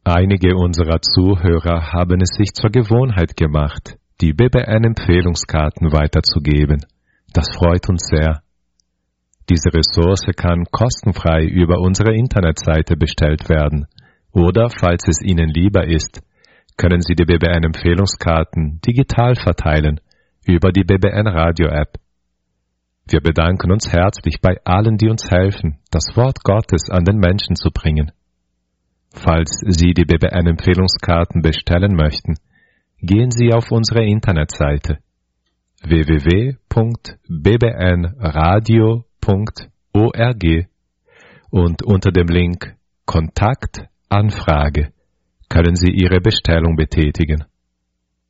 Einige unserer Zuhörer haben es sich zur Gewohnheit gemacht, die BBN-Empfehlungskarten weiterzugeben. Das freut uns sehr. Diese Ressource kann kostenfrei über unsere Internetseite bestellt werden. Oder, falls es Ihnen lieber ist, können Sie die BBN-Empfehlungskarten digital verteilen über die BBN-Radio-App. Wir bedanken uns herzlich bei allen, die uns helfen, das Wort Gottes an den Menschen zu bringen. Falls Sie die BBN-Empfehlungskarten bestellen möchten, gehen Sie auf unsere Internetseite www.bbnradio.org und unter dem Link Kontaktanfrage können Sie Ihre Bestellung betätigen.